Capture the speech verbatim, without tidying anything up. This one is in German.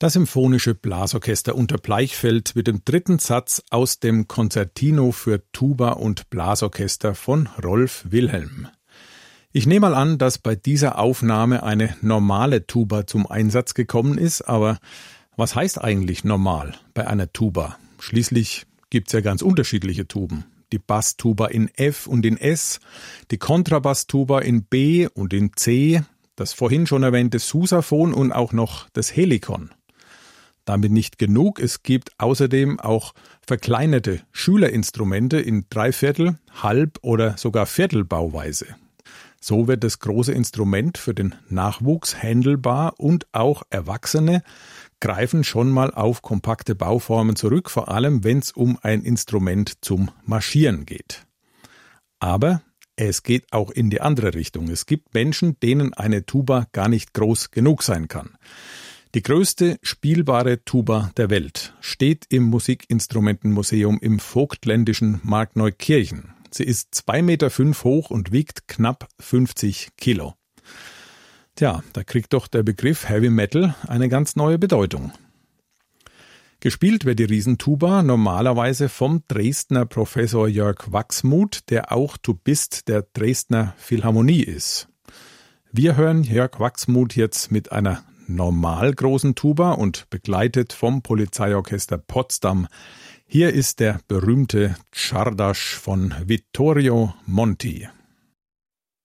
Das Symphonische Blasorchester Unterbleichfeld mit dem dritten Satz aus dem Concertino für Tuba und Blasorchester von Rolf Wilhelm. Ich nehme mal an, dass bei dieser Aufnahme eine normale Tuba zum Einsatz gekommen ist, aber was heißt eigentlich normal bei einer Tuba? Schließlich gibt's ja ganz unterschiedliche Tuben. Die Basstuba in F und in S, die Kontrabasstuba in B und in C, das vorhin schon erwähnte Sousaphon und auch noch das Helikon. Damit nicht genug, es gibt außerdem auch verkleinerte Schülerinstrumente in Dreiviertel-, Halb- oder sogar Viertelbauweise. So wird das große Instrument für den Nachwuchs händelbar und auch Erwachsene greifen schon mal auf kompakte Bauformen zurück, vor allem wenn es um ein Instrument zum Marschieren geht. Aber es geht auch in die andere Richtung. Es gibt Menschen, denen eine Tuba gar nicht groß genug sein kann. Die größte spielbare Tuba der Welt steht im Musikinstrumentenmuseum im vogtländischen Markneukirchen. Sie ist zwei Meter fünf hoch und wiegt knapp fünfzig Kilo. Tja, da kriegt doch der Begriff Heavy Metal eine ganz neue Bedeutung. Gespielt wird die Riesentuba normalerweise vom Dresdner Professor Jörg Wachsmuth, der auch Tubist der Dresdner Philharmonie ist. Wir hören Jörg Wachsmuth jetzt mit einer normal großen Tuba und begleitet vom Polizeiorchester Potsdam. Hier ist der berühmte Czardas von Vittorio Monti.